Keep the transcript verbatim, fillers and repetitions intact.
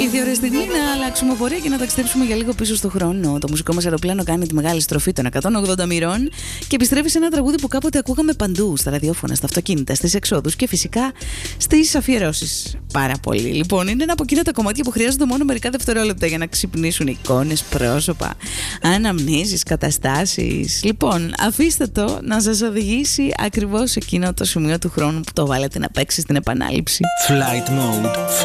Ήρθε η ώρα στιγμή να αλλάξουμε πορεία και να ταξιδέψουμε για λίγο πίσω στο χρόνο. Το μουσικό μας αεροπλάνο κάνει τη μεγάλη στροφή των εκατόν ογδόντα μοιρών και επιστρέφει σε ένα τραγούδι που κάποτε ακούγαμε παντού, στα ραδιόφωνα, στα αυτοκίνητα, στις εξόδους και φυσικά στις αφιερώσεις. Πάρα πολύ. Λοιπόν, είναι ένα από εκείνα τα κομμάτια που χρειάζονται μόνο μερικά δευτερόλεπτα για να ξυπνήσουν εικόνες, πρόσωπα, αναμνήσεις, καταστάσεις. Λοιπόν, αφήστε το να σας οδηγήσει ακριβώς σε εκείνο το σημείο του χρόνου που το βάλετε να παίξει στην επανάληψη. Flight Mode.